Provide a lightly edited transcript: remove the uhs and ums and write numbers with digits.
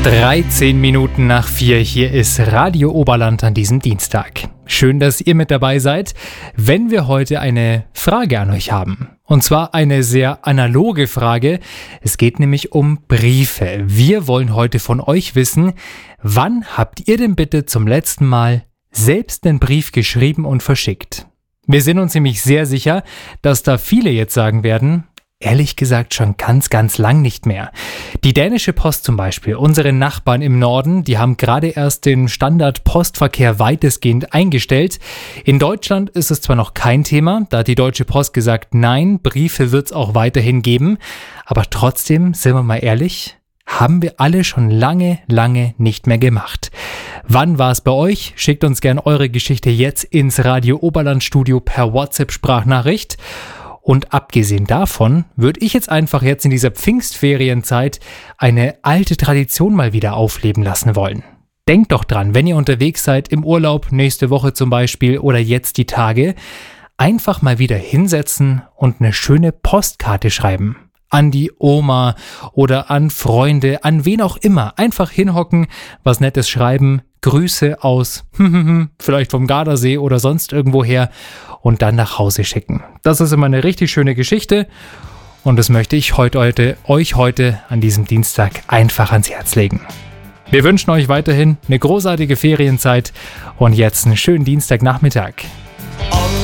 13 Minuten nach 4, hier ist Radio Oberland an diesem Dienstag. Schön, dass ihr mit dabei seid, wenn wir heute eine Frage an euch haben. Und zwar eine sehr analoge Frage. Es geht nämlich um Briefe. Wir wollen heute von euch wissen, wann habt ihr denn bitte zum letzten Mal selbst einen Brief geschrieben und verschickt? Wir sind uns nämlich sehr sicher, dass da viele jetzt sagen werden, ehrlich gesagt schon ganz lang nicht mehr. Die Dänische Post zum Beispiel, unsere Nachbarn im Norden, die haben gerade erst den Standardpostverkehr weitestgehend eingestellt. In Deutschland ist es zwar noch kein Thema, da hat die Deutsche Post gesagt, nein, Briefe wird es auch weiterhin geben. Aber trotzdem, sind wir mal ehrlich, haben wir alle schon lange nicht mehr gemacht. Wann war es bei euch? Schickt uns gerne eure Geschichte jetzt ins Radio Oberland Studio per WhatsApp-Sprachnachricht. Und abgesehen davon würde ich jetzt in dieser Pfingstferienzeit eine alte Tradition mal wieder aufleben lassen wollen. Denkt doch dran, wenn ihr unterwegs seid, im Urlaub, nächste Woche zum Beispiel oder jetzt die Tage, einfach mal wieder hinsetzen und eine schöne Postkarte schreiben. An die Oma oder an Freunde, an wen auch immer. Einfach hinhocken, was Nettes schreiben, Grüße aus, vielleicht vom Gardasee oder sonst irgendwoher und dann nach Hause schicken. Das ist immer eine richtig schöne Geschichte und das möchte ich euch heute an diesem Dienstag einfach ans Herz legen. Wir wünschen euch weiterhin eine großartige Ferienzeit und jetzt einen schönen Dienstagnachmittag.